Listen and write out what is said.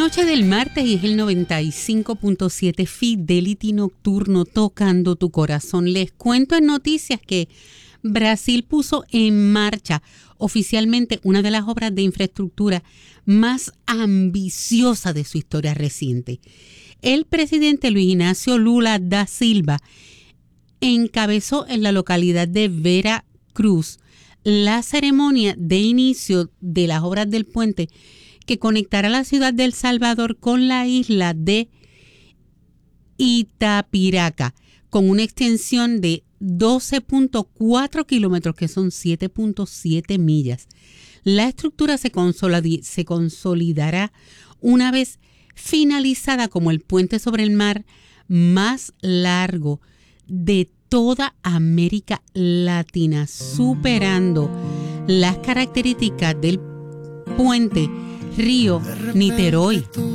Noche del martes y es el 95.7 Fidelity Nocturno tocando tu corazón. Les cuento en noticias que Brasil puso en marcha oficialmente una de las obras de infraestructura más ambiciosas de su historia reciente. El presidente Luis Inácio Lula da Silva encabezó en la localidad de Vera Cruz la ceremonia de inicio de las obras del puente que conectará la ciudad de El Salvador con la isla de Itapiraca, con una extensión de 12.4 kilómetros, que son 7.7 millas. La estructura se consolidará una vez finalizada como el puente sobre el mar más largo de toda América Latina, superando las características del puente Río Niterói.